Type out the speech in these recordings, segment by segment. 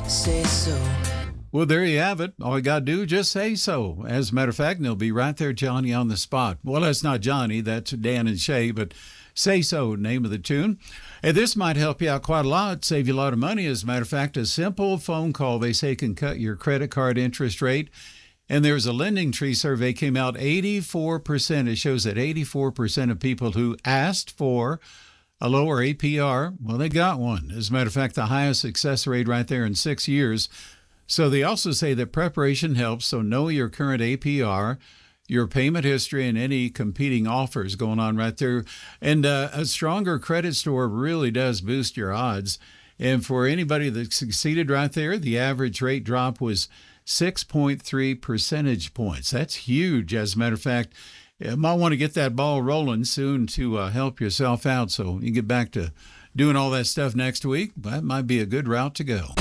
say so. Well, there you have it. All you got to do, just say so. As a matter of fact, they'll be right there, Johnny, on the spot. Well, that's not Johnny. That's Dan and Shay, but Say So, name of the tune. And this might help you out quite a lot, save you a lot of money. As a matter of fact, a simple phone call, they say, can cut your credit card interest rate. And there's a Lending Tree survey came out, 84%. It shows that 84% of people who asked for a lower APR, well, they got one. As a matter of fact, the highest success rate right there in 6 years. So they also say that preparation helps, so know your current APR, your payment history, and any competing offers going on right there. And a stronger credit score really does boost your odds. And for anybody that succeeded right there, the average rate drop was 6.3 percentage points. That's huge. As a matter of fact, you might want to get that ball rolling soon to help yourself out so you get back to doing all that stuff next week. That might be a good route to go.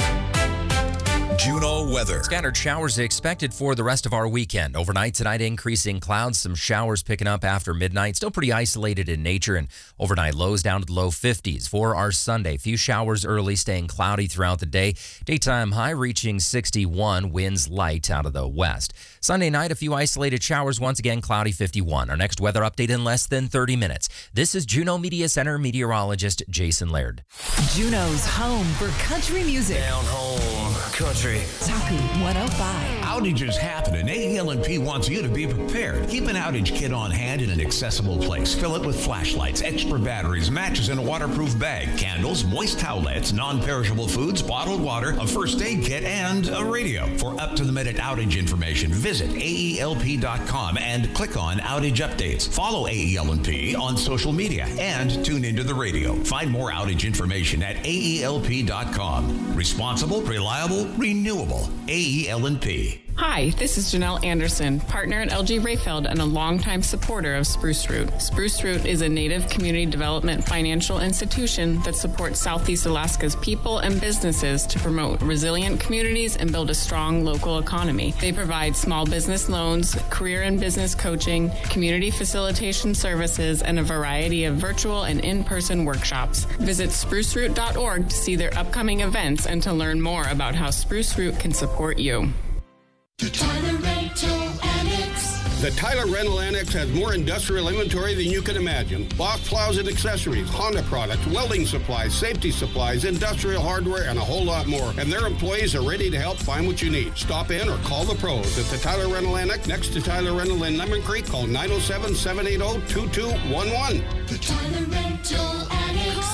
Juneau weather. Scattered showers expected for the rest of our weekend. Overnight tonight, increasing clouds, some showers picking up after midnight. Still pretty isolated in nature, and overnight lows down to the low 50s. For our Sunday, few showers early, staying cloudy throughout the day. Daytime high reaching 61, winds light out of the west. Sunday night, a few isolated showers, once again cloudy, 51. Our next weather update in less than 30 minutes. This is Juneau Media Center meteorologist Jason Laird. Juneau's home for country music. Down home country. Taku 105. Outages happen, and AEL&P wants you to be prepared. Keep an outage kit on hand in an accessible place. Fill it with flashlights, extra batteries, matches in a waterproof bag, candles, moist towelettes, non-perishable foods, bottled water, a first aid kit, and a radio. For up-to-the-minute outage information, visit AELP.com and click on Outage Updates. Follow AEL&P on social media and tune into the radio. Find more outage information at AELP.com. Responsible, reliable, renewable. AEL&P. Hi, this is Janelle Anderson, partner at LG Rayfeld and a longtime supporter of Spruce Root. Spruce Root is a Native community development financial institution that supports Southeast Alaska's people and businesses to promote resilient communities and build a strong local economy. They provide small business loans, career and business coaching, community facilitation services, and a variety of virtual and in-person workshops. Visit spruceroot.org to see their upcoming events and to learn more about how Spruce Root can support you. The Tyler Rental Annex. The Tyler Rental Annex has more industrial inventory than you can imagine. Box plows and accessories, Honda products, welding supplies, safety supplies, industrial hardware, and a whole lot more. And their employees are ready to help find what you need. Stop in or call the pros at the Tyler Rental Annex next to Tyler Rental in Lemon Creek. Call 907-780-2211. The Tyler Rental Annex.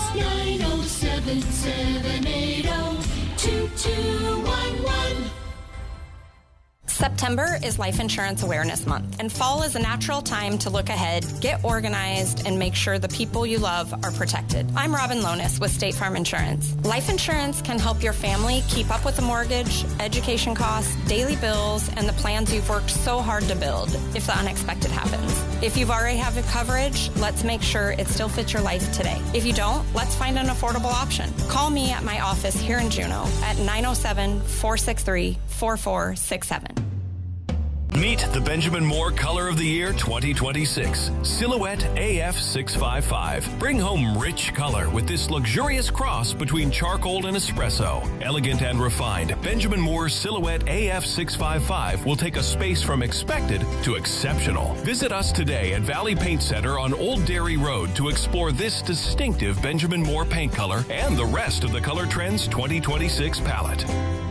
907-780-2211. September is Life Insurance Awareness Month, and fall is a natural time to look ahead, get organized, and make sure the people you love are protected. I'm Robin Lonis with State Farm Insurance. Life insurance can help your family keep up with the mortgage, education costs, daily bills, and the plans you've worked so hard to build if the unexpected happens. If you've already have coverage, let's make sure it still fits your life today. If you don't, let's find an affordable option. Call me at my office here in Juneau at 907-463-4467. Meet the Benjamin Moore Color of the Year 2026 Silhouette AF655. Bring home rich color with this luxurious cross between charcoal and espresso. Elegant and refined, Benjamin Moore Silhouette AF655 will take a space from expected to exceptional. Visit us today at Valley Paint Center on Old Dairy Road to explore this distinctive Benjamin Moore paint color and the rest of the Color Trends 2026 palette.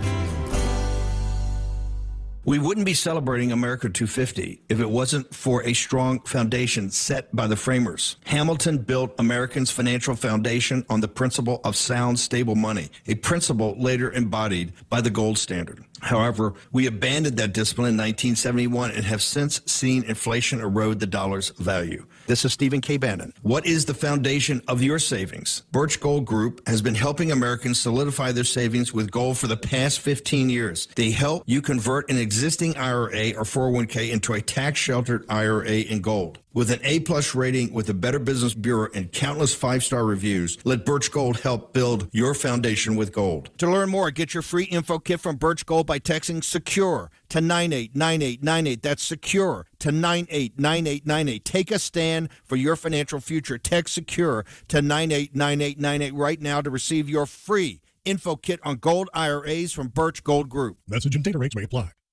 We wouldn't be celebrating America 250 if it wasn't for a strong foundation set by the framers. Hamilton built Americans' financial foundation on the principle of sound, stable money, a principle later embodied by the gold standard. However, we abandoned that discipline in 1971 and have since seen inflation erode the dollar's value. This is Stephen K. Bannon. What is the foundation of your savings? Birch Gold Group has been helping Americans solidify their savings with gold for the past 15 years. They help you convert an existing IRA or 401k into a tax-sheltered IRA in gold. With an A-plus rating with the Better Business Bureau and countless five-star reviews, let Birch Gold help build your foundation with gold. To learn more, get your free info kit from Birch Gold by texting SECURE to 989898. That's SECURE to 989898. Take a stand for your financial future. Text SECURE to 989898 right now to receive your free info kit on gold IRAs from Birch Gold Group. Message and data rates may apply.